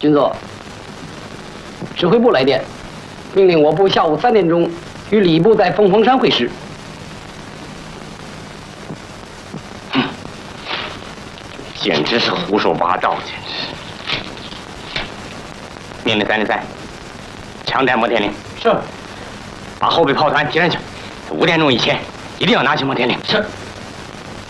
军座，指挥部来电，命令我部下午3点钟与礼部在凤凰山会师。 简直是胡说八道！简直。命令303，强带摩天岭。 是。 把后备炮团提上去，5点钟以前一定要拿起摩天岭。 是。